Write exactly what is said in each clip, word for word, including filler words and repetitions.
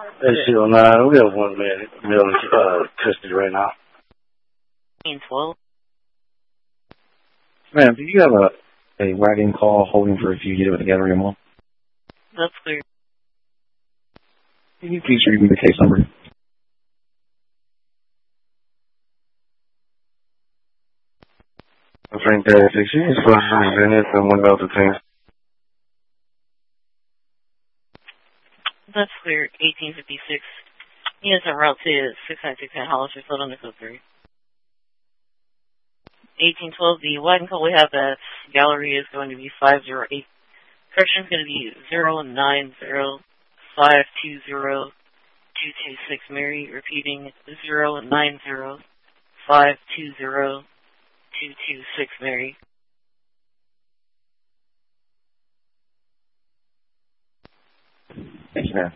Hey, Seal nine, we have one man male in uh, custody right now. twelve. Ma'am, do you have a, a wagon call holding for a fugitive with the Galleria Mall? That's clear. Can you please read me the case number? Frank thirty-six, you just supposed to be in it and one about the team. That's clear. eighteen fifty-six. He is en route to six nine six nine Hollister, still on the code three. eighteen twelve, the wagon call we have at Gallery is going to be five zero eight. Correction is going to be zero nine zero five two zero two two six Mary. Repeating, zero nine zero five two zero two two six Mary. Thank you, ma'am.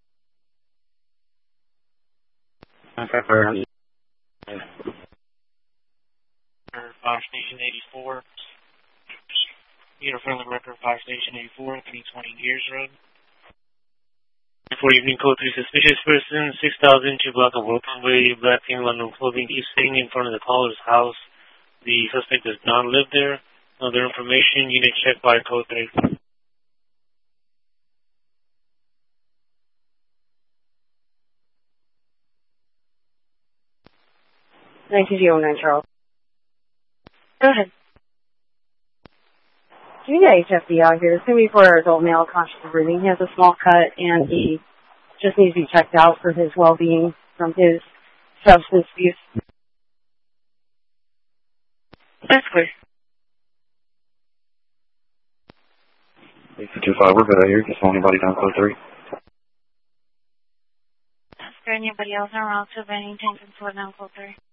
Fire Station eighty-four. You have a friendly record of Fire Station eighty-four, three twenty Gears Road. For evening code three, suspicious person, six thousand, two block of Wilton Way, black female, no clothing, keeps sitting in front of the caller's house. The suspect does not live there. Other information, unit check by code three. nineteen oh nine, Charles. Go ahead. Can you get H F D out here? It's going to be for our adult male conscious of breathing. He has a small cut, and he just needs to be checked out for his well-being from his substance abuse. That's clear. eight two five, we're good out here. Just anybody down code three. Is there anybody else around to Bennington and Fort down code three?